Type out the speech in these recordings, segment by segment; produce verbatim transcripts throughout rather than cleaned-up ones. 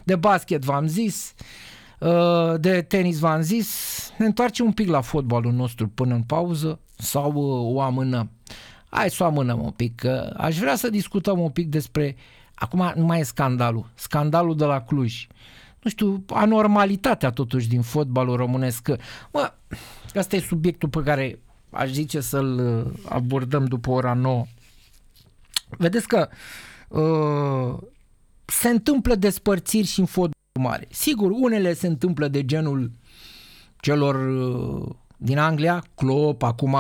De basket v-am zis, de tenis v-am zis. Ne întoarcem un pic la fotbalul nostru până în pauză sau o amânăm? Hai să o amânăm un pic, că aș vrea să discutăm un pic despre, acum nu mai e scandalul, scandalul de la Cluj. Nu știu, anormalitatea totuși din fotbalul românesc. Mă, ăsta e subiectul pe care aș zice să-l abordăm după ora nouă. Vedeți că uh, se întâmplă despărțiri și în fotbalul mare. Sigur, unele se întâmplă de genul celor uh, din Anglia, Klopp, acum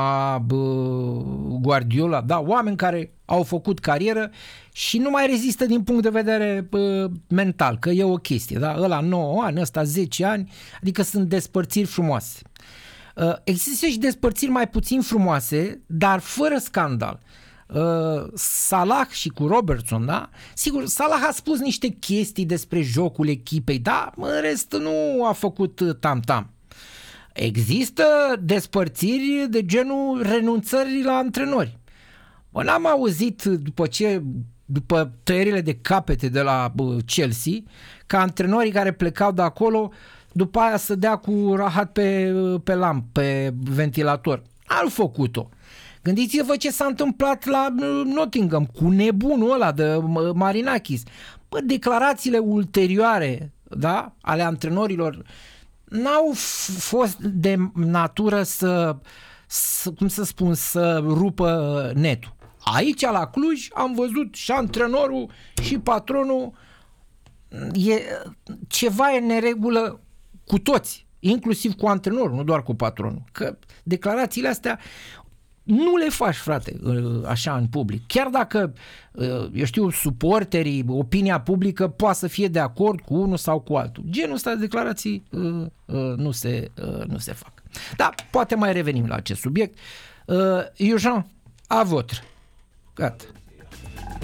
uh, Guardiola, da, oameni care au făcut carieră și nu mai rezistă din punct de vedere uh, mental, că e o chestie, da? Ăla nouă ani, ăsta zece ani, adică sunt despărțiri frumoase. Uh, există și despărțiri mai puțin frumoase, dar fără scandal. Uh, Salah și cu Robertson, da? Sigur, Salah a spus niște chestii despre jocul echipei, da? În rest nu a făcut tam-tam. Există despărțiri de genul renunțări la antrenori. Bă, n-am auzit după ce, după tăierile de capete de la Chelsea, ca antrenorii care plecau de acolo după aia să dea cu rahat pe, pe lamp, pe ventilator. N-au făcut-o. Gândiți-vă ce s-a întâmplat la Nottingham cu nebunul ăla de Marinakis. Bă, declarațiile ulterioare, da, ale antrenorilor n-au fost de natură să, să, cum să spun, să rupă netul. Aici la Cluj am văzut și antrenorul și patronul, e, ceva e în neregulă cu toți, inclusiv cu antrenorul, nu doar cu patronul, că declarațiile astea nu le faci, frate, așa în public. Chiar dacă, eu știu, suporterii, opinia publică poate să fie de acord cu unul sau cu altul. Genul ăsta de declarații nu se, nu se fac. Dar poate mai revenim la acest subiect. Iujan, a votre. Gata.